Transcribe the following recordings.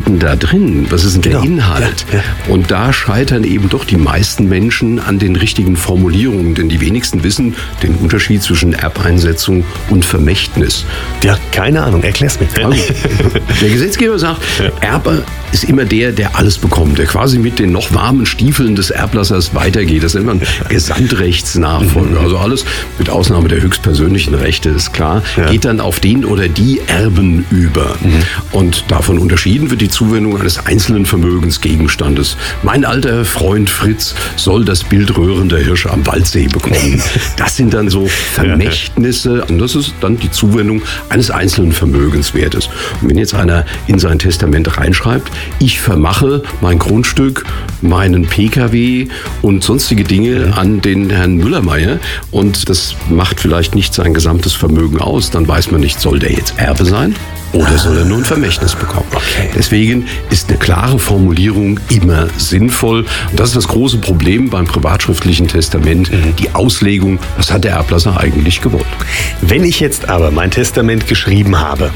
denn da drin? Was ist denn der Inhalt? Ja. Und da scheitern eben doch die meisten Menschen an den richtigen Formulierungen, denn die wenigsten wissen den Unterschied zwischen Erbeinsetzung und Vermächtnis. Ja, keine Ahnung, erklär's mir. Also, der Gesetzgeber sagt, Erbe ist immer der alles bekommt, der quasi mit den noch warmen Stiefeln des Erblassers weitergeht. Das nennt man Gesamtrechtsnachfolge. Also alles, mit Ausnahme der höchstpersönlichen Rechte, ist klar, geht dann auf den oder die Erben über. Und davon unterschieden wird die Zuwendung eines einzelnen Vermögensgegenstandes. Mein alter Freund Fritz soll das Bild röhrender Hirsche am Waldsee bekommen. Das sind dann so Vermächtnisse. Und das ist dann die Zuwendung eines einzelnen Vermögenswertes. Und wenn jetzt einer in sein Testament reinschreibt, ich vermache mein Grundstück, meinen PKW und sonstige Dinge an den Herrn Müllermeier und das macht vielleicht nicht sein gesamtes Vermögen aus, dann weiß man nicht, soll der jetzt Erbe sein? Oder soll er nur ein Vermächtnis bekommen? Okay. Deswegen ist eine klare Formulierung immer sinnvoll. Und das ist das große Problem beim privatschriftlichen Testament, die Auslegung, was hat der Erblasser eigentlich gewollt. Wenn ich jetzt aber mein Testament geschrieben habe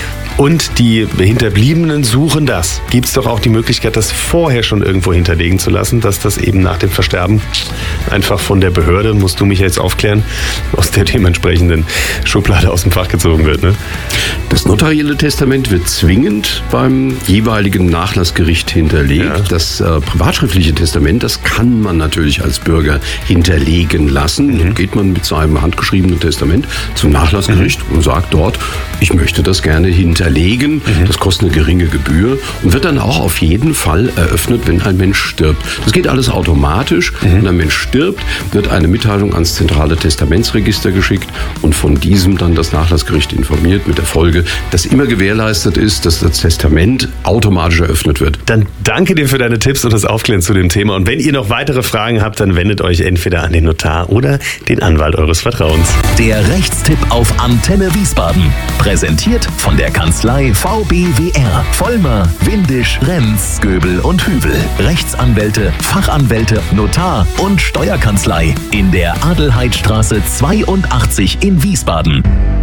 und die Hinterbliebenen suchen das, gibt es doch auch die Möglichkeit, das vorher schon irgendwo hinterlegen zu lassen, dass das eben nach dem Versterben einfach von der Behörde, musst du mich jetzt aufklären, aus der dementsprechenden Schublade aus dem Fach gezogen wird. Ne? Das notarielle Testament wird zwingend beim jeweiligen Nachlassgericht hinterlegt. Ja. Das privatschriftliche Testament, das kann man natürlich als Bürger hinterlegen lassen. Dann geht man mit seinem handgeschriebenen Testament zum Nachlassgericht und sagt dort, ich möchte das gerne hinterlegen. Das kostet eine geringe Gebühr und wird dann auch auf jeden Fall eröffnet, wenn ein Mensch stirbt. Das geht alles automatisch. Wenn ein Mensch stirbt, wird eine Mitteilung ans zentrale Testamentsregister geschickt und von diesem dann das Nachlassgericht informiert, mit der Folge, dass immer gewährleistet ist, dass das Testament automatisch eröffnet wird. Dann danke dir für deine Tipps und das Aufklären zu dem Thema. Und wenn ihr noch weitere Fragen habt, dann wendet euch entweder an den Notar oder den Anwalt eures Vertrauens. Der Rechtstipp auf Antenne Wiesbaden. Präsentiert von der Kanzlei VBWR. Vollmer, Windisch, Renz, Göbel und Hübel. Rechtsanwälte, Fachanwälte, Notar und Steuerkanzlei in der Adelheidstraße 82 in Wiesbaden.